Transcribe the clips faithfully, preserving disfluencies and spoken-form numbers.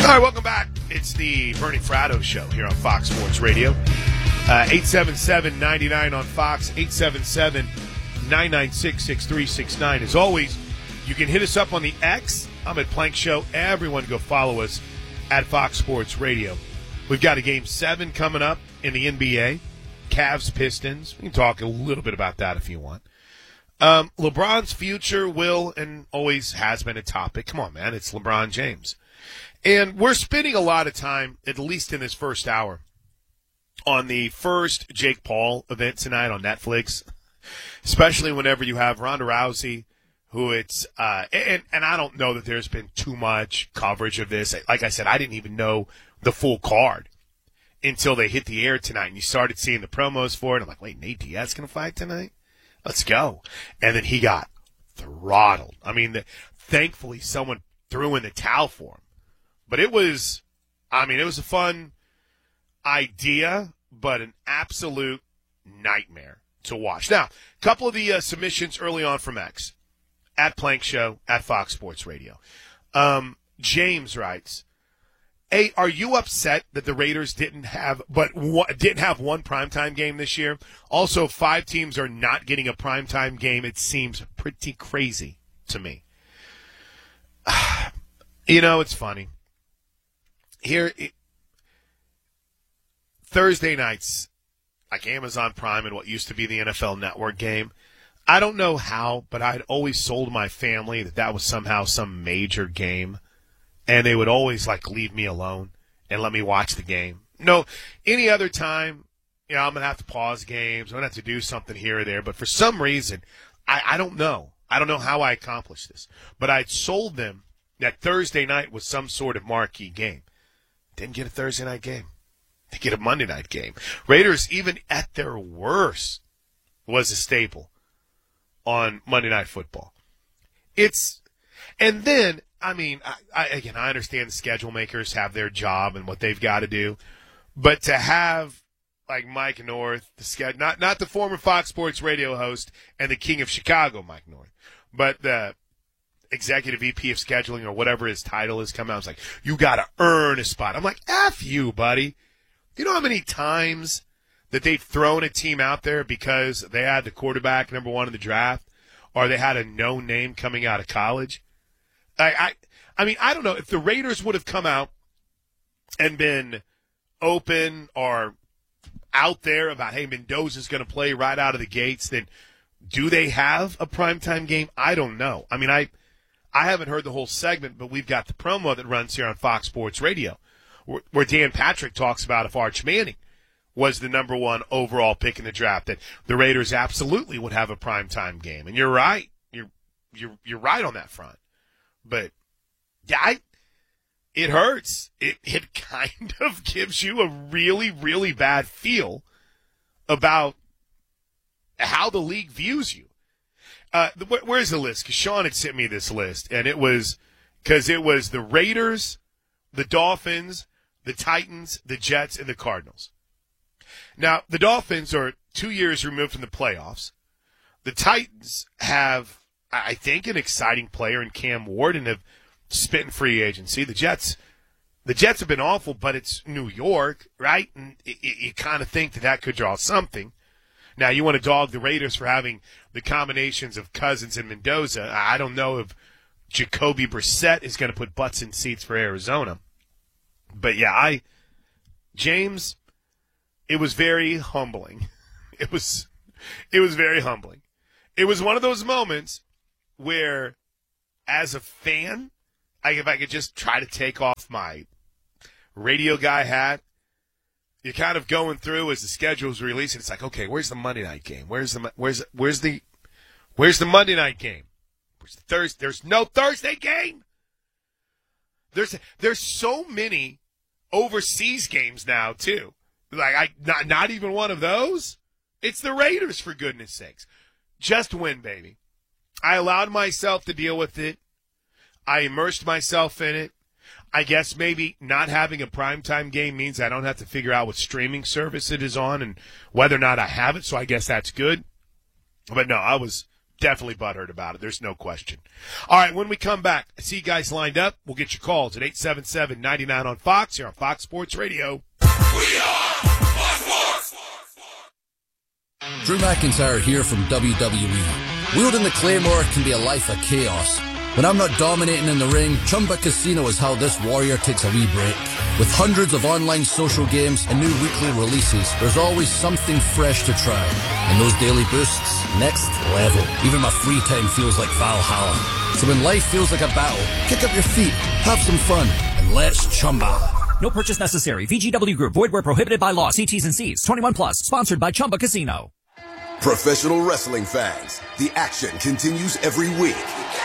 All right, welcome back. It's the Bernie Fratto Show here on Fox Sports Radio. Uh, eight seven seven, nine nine on Fox, eight seven seven, nine nine six, six three six nine. As always, you can hit us up on the X. I'm at Plank Show. Everyone go follow us at Fox Sports Radio. We've got a Game seven coming up in the N B A. Cavs, Pistons. We can talk a little bit about that if you want. Um, LeBron's future will and always has been a topic. Come on, man. It's LeBron James. And we're spending a lot of time, at least in this first hour, on the first Jake Paul event tonight on Netflix, especially whenever you have Ronda Rousey, who it's uh, – and, and I don't know that there's been too much coverage of this. Like I said, I didn't even know the full card until they hit the air tonight, and you started seeing the promos for it. I'm like, wait, Nate Diaz going to fight tonight? Let's go. And then he got throttled. I mean, the, thankfully someone threw in the towel for him. But it was, I mean, it was a fun idea, but an absolute nightmare to watch. Now, a couple of the uh, submissions early on from X, at Plank Show, at Fox Sports Radio. Um, James writes, hey, are you upset that the Raiders didn't have but one, didn't have one primetime game this year? Also, five teams are not getting a primetime game. It seems pretty crazy to me. You know, it's funny. Here, it, Thursday nights, like Amazon Prime and what used to be the N F L Network game, I don't know how, but I'd always sold my family that that was somehow some major game, and they would always, like, leave me alone and let me watch the game. No, any other time, you know, I'm going to have to pause games. I'm going to have to do something here or there, but for some reason, I, I don't know. I don't know how I accomplished this, but I'd sold them that Thursday night was some sort of marquee game. Didn't get a Thursday night game. They get a Monday night game. Raiders, even at their worst, was a staple on Monday Night Football. It's, and then, I mean, I, I, again, I understand the schedule makers have their job and what they've got to do, but to have, like, Mike North, the schedule, not, not the former Fox Sports Radio host and the king of Chicago, Mike North, but the executive V P of scheduling or whatever his title is come out. I was like, you got to earn a spot. I'm like, F you, buddy. You know how many times that they've thrown a team out there because they had the quarterback number one in the draft or they had a known name coming out of college? I, I, I mean, I don't know. If the Raiders would have come out and been open or out there about, hey, Mendoza's going to play right out of the gates, then do they have a primetime game? I don't know. I mean, I – I haven't heard the whole segment, but we've got the promo that runs here on Fox Sports Radio where, where Dan Patrick talks about if Arch Manning was the number one overall pick in the draft, that the Raiders absolutely would have a primetime game. And you're right. You're you're you're right on that front. But, yeah, I, it hurts. It, it kind of gives you a really, really bad feel about how the league views you. Uh, where's the list? Because Sean had sent me this list, and it was because it was the Raiders, the Dolphins, the Titans, the Jets, and the Cardinals. Now, the Dolphins are two years removed from the playoffs. The Titans have, I think, an exciting player in Cam Ward and have spent in free agency. The Jets, the Jets have been awful, but it's New York, right? And it, it, you kind of think that that could draw something. Now, you want to dog the Raiders for having the combinations of Cousins and Mendoza. I don't know if Jacoby Brissett is going to put butts in seats for Arizona. But, yeah, I James, it was very humbling. It was it was very humbling. It was one of those moments where, as a fan, I, if I could just try to take off my radio guy hat, you're kind of going through as the schedule's releasing. It's like, okay, where's the Monday night game? Where's the where's where's the where's the Monday night game? Where's the Thursday? There's no Thursday game. There's there's so many overseas games now too. Like I not not even one of those. It's the Raiders, for goodness sakes. Just win, baby. I allowed myself to deal with it. I immersed myself in it. I guess maybe not having a primetime game means I don't have to figure out what streaming service it is on and whether or not I have it, so I guess that's good. But no, I was definitely butthurt about it. There's no question. All right, when we come back, I see you guys lined up. We'll get your calls at eight seven seven, nine nine on Fox here on Fox Sports Radio. We are Fox Sports! Drew McIntyre here from W W E. Wielding the Claymore can be a life of chaos. When I'm not dominating in the ring, Chumba Casino is how this warrior takes a wee break. With hundreds of online social games and new weekly releases, there's always something fresh to try. And those daily boosts, next level. Even my free time feels like Valhalla. So when life feels like a battle, kick up your feet, have some fun, and let's Chumba. No purchase necessary. V G W Group. Void where prohibited by law. See T's and C's. twenty-one plus. Sponsored by Chumba Casino. Professional wrestling fans, the action continues every week.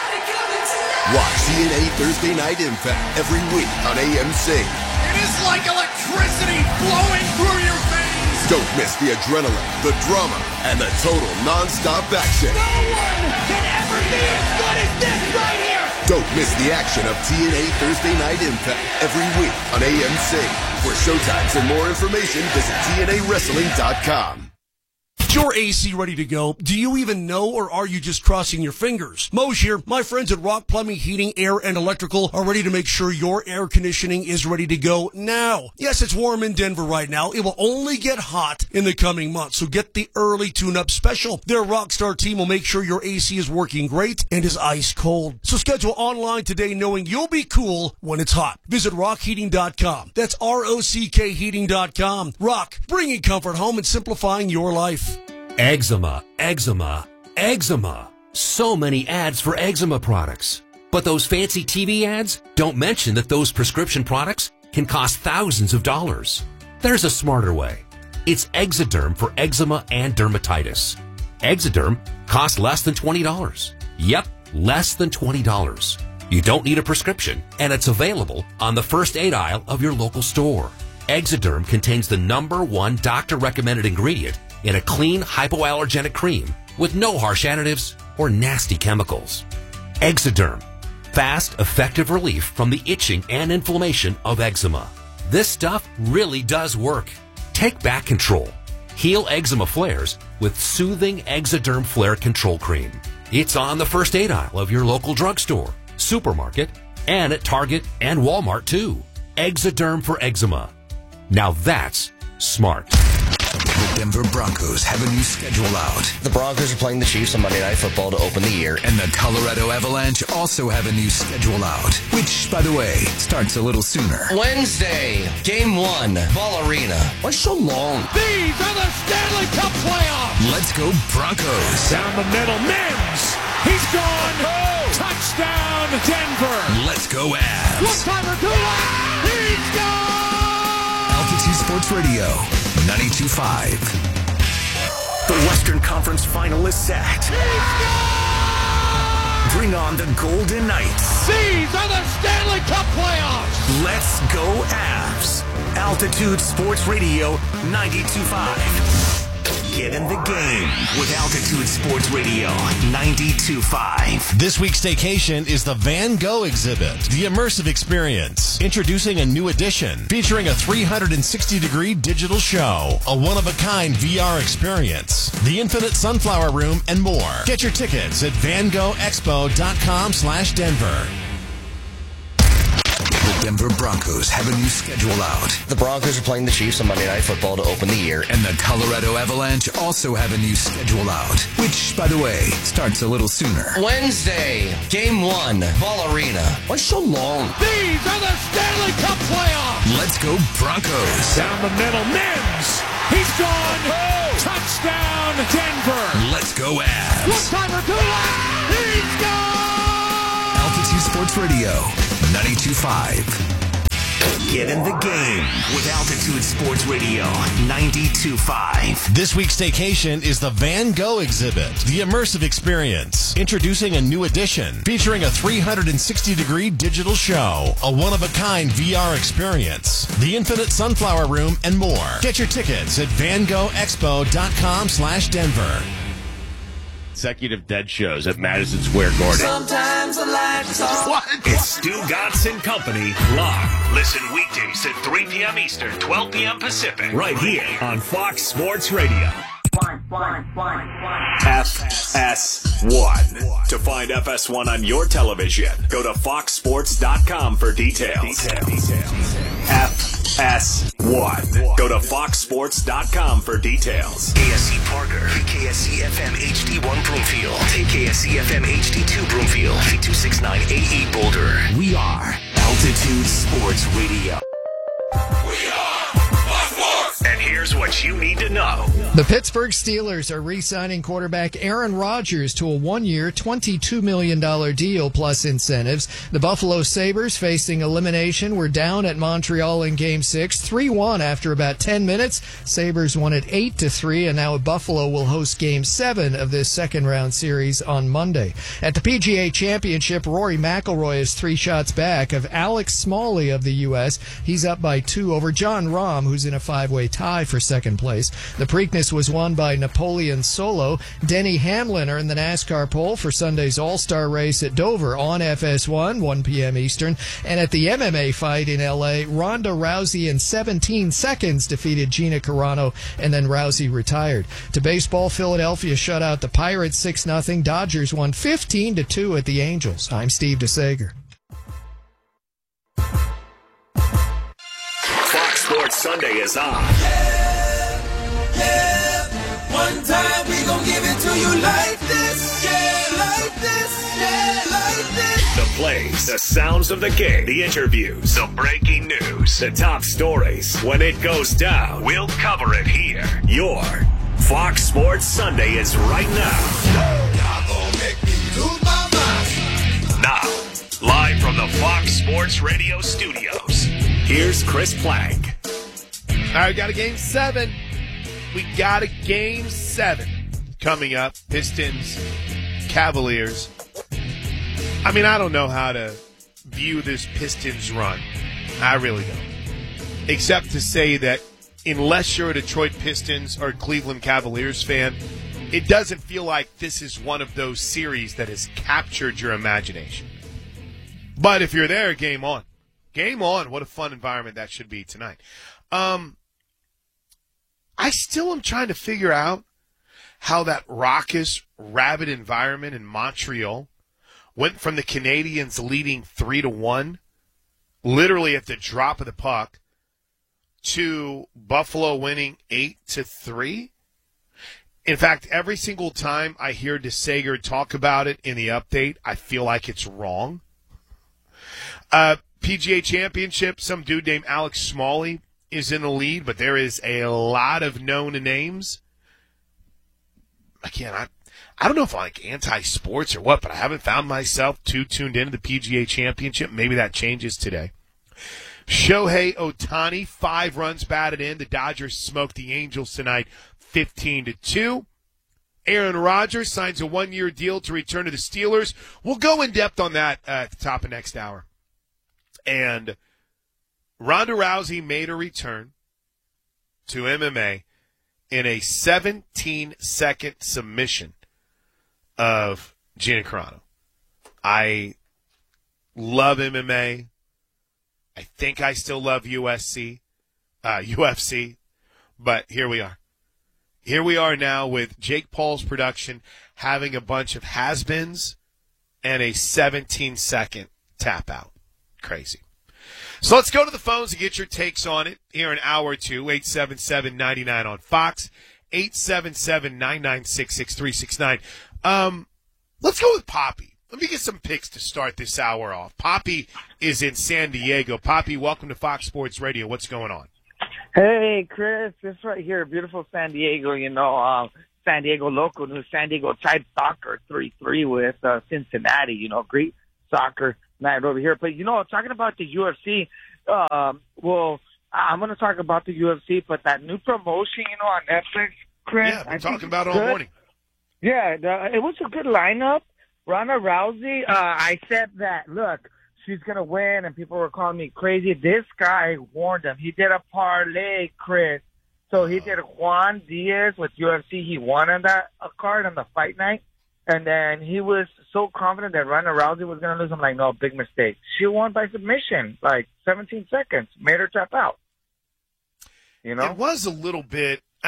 Watch T N A Thursday Night Impact every week on A M C. It is like electricity flowing through your veins. Don't miss the adrenaline, the drama, and the total non-stop action. No one can ever be as good as this right here. Don't miss the action of T N A Thursday Night Impact every week on A M C. For showtimes and more information, visit T N A wrestling dot com. Is your A C ready to go? Do you even know, or are you just crossing your fingers? Moj here. My friends at Rock Plumbing, Heating, Air, and Electrical are ready to make sure your air conditioning is ready to go now. Yes, it's warm in Denver right now. It will only get hot in the coming months, so get the early tune-up special. Their Rockstar team will make sure your A C is working great and is ice cold. So schedule online today knowing you'll be cool when it's hot. Visit rock heating dot com. That's R O C K heating dot com. Rock, bringing comfort home and simplifying your life. Eczema, eczema, eczema. So many ads for eczema products. But those fancy T V ads don't mention that those prescription products can cost thousands of dollars. There's a smarter way. It's Exoderm for eczema and dermatitis. Exoderm costs less than twenty dollars. Yep, less than twenty dollars. You don't need a prescription, and it's available on the first aid aisle of your local store. Exoderm contains the number one doctor-recommended ingredient in a clean, hypoallergenic cream with no harsh additives or nasty chemicals. Exoderm. Fast, effective relief from the itching and inflammation of eczema. This stuff really does work. Take back control. Heal eczema flares with soothing Exoderm Flare Control Cream. It's on the first aid aisle of your local drugstore, supermarket, and at Target and Walmart too. Exoderm for eczema. Now that's smart. The Denver Broncos have a new schedule out. The Broncos are playing the Chiefs on Monday Night Football to open the year. And the Colorado Avalanche also have a new schedule out, which, by the way, starts a little sooner. Wednesday, Game one, Ball Arena. Why so long? These are the Stanley Cup playoffs. Let's go Broncos. Down the middle, Mims. He's gone. Oh. Touchdown, Denver. Let's go Avs. One-timer, Gula. He's gone. Altitude Sports Radio. ninety-two point five. The Western Conference final is set. Bring on the Golden Knights. These are the Stanley Cup playoffs. Let's go Avs. Altitude Sports Radio ninety-two point five. Get in the game with Altitude Sports Radio ninety-two point five. This week's staycation is the Van Gogh exhibit, the immersive experience. Introducing a new edition featuring a three hundred sixty degree digital show, a one-of-a-kind V R experience, the Infinite Sunflower Room, and more. Get your tickets at van gogh expo dot com slash Denver. The Denver Broncos have a new schedule out. The Broncos are playing the Chiefs on Monday Night Football to open the year. And the Colorado Avalanche also have a new schedule out, which, by the way, starts a little sooner. Wednesday, Game one, Ball Arena. Why so long? These are the Stanley Cup playoffs. Let's go Broncos. Down the middle, Mims. He's gone. Oh. Touchdown, Denver. Let's go Avs. One-timer, Gula. He's gone. Altitude Sports Radio ninety-two point five. Get in the game with Altitude Sports Radio ninety-two point five. This week's staycation is the Van Gogh exhibit, the immersive experience. Introducing a new edition featuring a three hundred sixty degree digital show, a one-of-a-kind V R experience, the Infinite Sunflower Room, and more. Get your tickets at van gogh expo dot com slash Denver. Consecutive dead shows at Madison Square Garden. Sometimes I like to What? It's Stu Gatz and Company live. Listen weekdays at three p.m. Eastern, twelve p.m. Pacific. Right here on Fox Sports Radio. One. F S one. To find F S one on your television, go to fox sports dot com for details. F S one. Go to fox sports dot com for details. K S C Parker, K S C F M H D one Broomfield, K S C F M H D two Broomfield, two sixty-nine A E Boulder. We are Altitude Sports Radio. We are Fox Sports. And here's what you need to know. The Pittsburgh Steelers are re-signing quarterback Aaron Rodgers to a one-year, twenty-two million dollars deal plus incentives. The Buffalo Sabres, facing elimination, were down at Montreal in Game six, three one after about ten minutes. Sabres won it eight to three, and now Buffalo will host Game seven of this second-round series on Monday. At the P G A Championship, Rory McIlroy is three shots back of Alex Smalley of the U S He's up by two over Jon Rahm, who's in a five-way tie for second place. The Preakness was won by Napoleon Solo. Denny Hamlin earned the NASCAR pole for Sunday's All-Star race at Dover on F S one, one p.m. Eastern. And at the M M A fight in L A, Ronda Rousey in seventeen seconds defeated Gina Carano, and then Rousey retired. To baseball, Philadelphia shut out the Pirates six nothing. Dodgers won fifteen to two at the Angels. I'm Steve DeSager. Fox Sports Sunday is on. Yeah, one time we gon' give it to you like this, yeah, like this, yeah, like this. The plays, the sounds of the game, the interviews, the breaking news, the top stories. When it goes down, we'll cover it here. Your Fox Sports Sunday is right now. Y'all gon' make me lose my mind. Now, live from the Fox Sports Radio studios, here's Chris Plank. All right, we got a game seven. We got a game seven coming up. Pistons, Cavaliers. I mean, I don't know how to view this Pistons run. I really don't. Except to say that unless you're a Detroit Pistons or Cleveland Cavaliers fan, it doesn't feel like this is one of those series that has captured your imagination. But if you're there, game on. Game on. What a fun environment that should be tonight. Um, I still am trying to figure out how that raucous, rabid environment in Montreal went from the Canadians leading three to one, literally at the drop of the puck, to Buffalo winning eight to three. In fact, every single time I hear DeSager talk about it in the update, I feel like it's wrong. Uh, P G A Championship, some dude named Alex Smalley is in the lead, but there is a lot of known names. Again, I, I don't know if I'm like anti-sports or what, but I haven't found myself too tuned into the P G A Championship. Maybe that changes today. Shohei Ohtani, five runs batted in. The Dodgers smoked the Angels tonight, fifteen to two. Aaron Rodgers signs a one-year deal to return to the Steelers. We'll go in depth on that uh, at the top of next hour. And Ronda Rousey made a return to M M A in a seventeen-second submission of Gina Carano. I love M M A. I think I still love U S C, uh, U F C, but here we are. Here we are now with Jake Paul's production having a bunch of has-beens and a seventeen-second tap out. Crazy. So let's go to the phones and get your takes on it here in hour two. eight seven seven, nine nine on Fox, eight seven seven, nine nine six, six three six nine. Um, let's go with Poppy. Let me get some picks to start this hour off. Poppy is in San Diego. Poppy, welcome to Fox Sports Radio. What's going on? Hey, Chris. This right here, beautiful San Diego, you know, um, San Diego local news. San Diego tied soccer three three with uh, Cincinnati, you know, great soccer night over here. But, you know, talking about the U F C, um, well, I'm going to talk about the U F C, but that new promotion, you know, on Netflix, Chris. Yeah, I've been talking about it all morning. Yeah, the, it was a good lineup. Ronda Rousey, uh, I said that, look, she's going to win, and people were calling me crazy. This guy warned him. He did a parlay, Chris. So he did Juan Diaz with U F C. He won on that a card on the fight night. And then he was so confident that Ronda Rousey was going to lose. I'm like, no, big mistake. She won by submission, like seventeen seconds. Made her tap out. You know? It was a little bit. I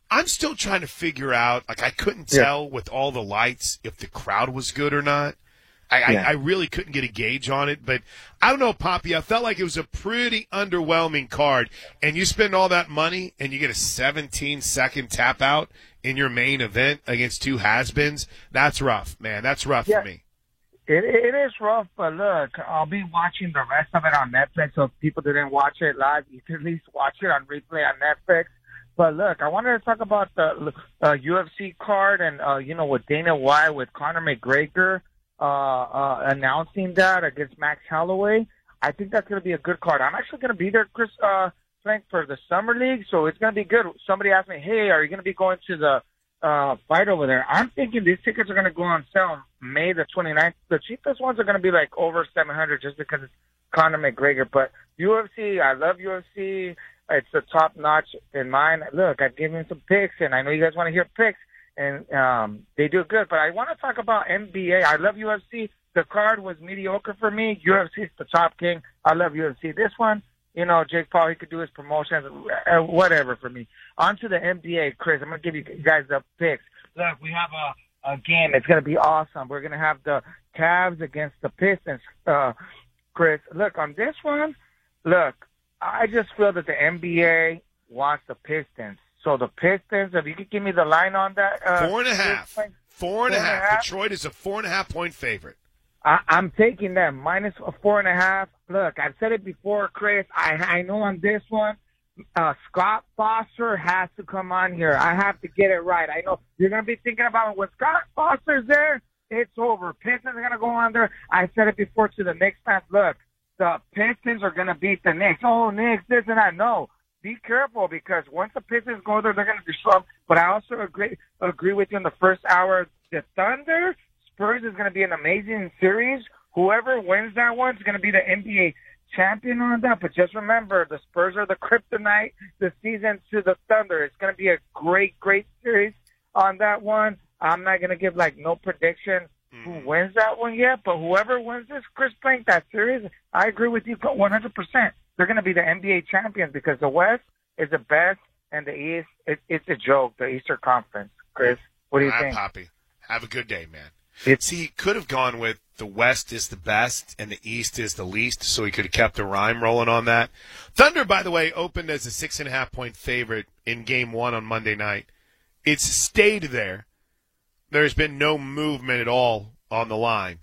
I'm still trying to figure out, like I couldn't Yeah. tell with all the lights if the crowd was good or not. I, Yeah. I, I really couldn't get a gauge on it, but I don't know, Poppy. I felt like it was a pretty underwhelming card, and you spend all that money and you get a seventeen-second tap out in your main event against two has-beens. That's rough, man. That's rough Yeah. for me. It, it is rough, but look, I'll be watching the rest of it on Netflix. So if people didn't watch it live, you can at least watch it on replay on Netflix. But look, I wanted to talk about the uh, U F C card and, uh, you know, with Dana White, with Conor McGregor uh, uh, announcing that against Max Holloway. I think that's going to be a good card. I'm actually going to be there, Chris uh, Frank, for the Summer League, so it's going to be good. Somebody asked me, hey, are you going to be going to the uh, fight over there? I'm thinking these tickets are going to go on sale May the twenty-ninth. The cheapest ones are going to be like over seven hundred just because it's Conor McGregor. But U F C, I love U F C. It's the top notch in mine. Look, I've given some picks, and I know you guys want to hear picks, and um, they do good. But I want to talk about N B A. I love U F C. The card was mediocre for me. U F C is the top king. I love U F C. This one, you know, Jake Paul, he could do his promotions, uh, whatever for me. On to the N B A, Chris. I'm going to give you guys the picks. Look, we have a, a game. It's going to be awesome. We're going to have the Cavs against the Pistons, uh, Chris. Look, on this one, look, I just feel that the N B A wants the Pistons. So the Pistons, if you could give me the line on that. Uh, Four and a half. Four, Four and a four half. and a half. Detroit is a four and a half point favorite. I, I'm taking them minus a four and a half. Look, I've said it before, Chris. I I know on this one, uh, Scott Foster has to come on here. I have to get it right. I know you're gonna be thinking about it. When Scott Foster's there, it's over. Pistons are gonna go on there. I said it before to the Knicks fans. Look, the Pistons are gonna beat the Knicks. Oh, Knicks, this and that. No. Be careful because once the Pistons go there, they're going to destroy them. But I also agree agree with you in the first hour. The Thunder, Spurs is going to be an amazing series. Whoever wins that one is going to be the N B A champion on that. But just remember, the Spurs are the kryptonite this season to the Thunder. It's going to be a great, great series on that one. I'm not going to give, like, no prediction who wins that one yet. But whoever wins this, Chris Plank, that series, I agree with you one hundred percent. They're going to be the N B A champions because the West is the best and the East, it, it's a joke, the Eastern Conference. Chris, what do you All right, think? Poppy. Have a good day, man. It's, See, he could have gone with the West is the best and the East is the least, so he could have kept the rhyme rolling on that. Thunder, by the way, opened as a six and a half point favorite in game one on Monday night. It's stayed there. There's been no movement at all on the line.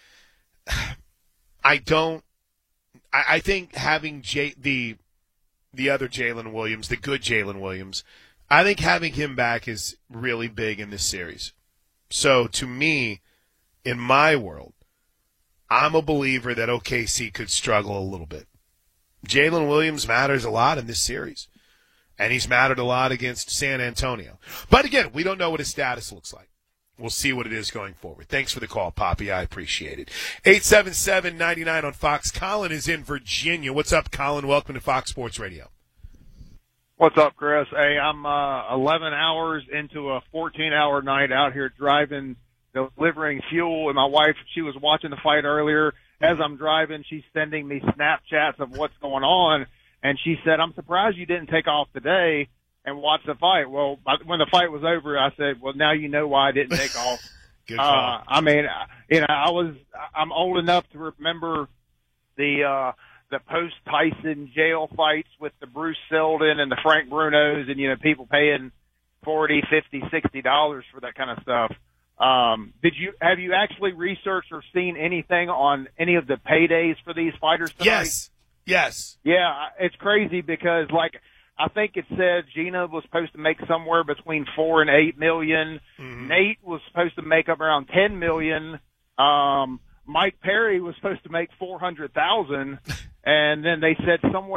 I don't, I, I think having J, the, the other Jalen Williams, the good Jalen Williams, I think having him back is really big in this series. So to me, in my world, I'm a believer that O K C could struggle a little bit. Jalen Williams matters a lot in this series, and he's mattered a lot against San Antonio. But again, we don't know what his status looks like. We'll see what it is going forward. Thanks for the call, Poppy. I appreciate it. eight seven seven, nine nine on Fox. Colin is in Virginia. What's up, Colin? Welcome to Fox Sports Radio. What's up, Chris? Hey, I'm uh, eleven hours into a fourteen-hour night out here driving, delivering fuel, and my wife, she was watching the fight earlier. As I'm driving, she's sending me Snapchats of what's going on, and she said, I'm surprised you didn't take off today and watch the fight. Well, when the fight was over, I said, well, now you know why I didn't take off. Good uh, call. I mean, you know, I was, I'm old enough to remember the, uh, the post-Tyson jail fights with the Bruce Seldon and the Frank Brunos and, you know, people paying forty, fifty, sixty dollars for that kind of stuff. Um, did you, have you actually researched or seen anything on any of the paydays for these fighters tonight? Yes. Yes. Yeah, it's crazy because, like, I think it said Gina was supposed to make somewhere between four and eight million. Mm-hmm. Nate was supposed to make up around ten million. Um, Mike Perry was supposed to make four hundred thousand, and then they said somewhere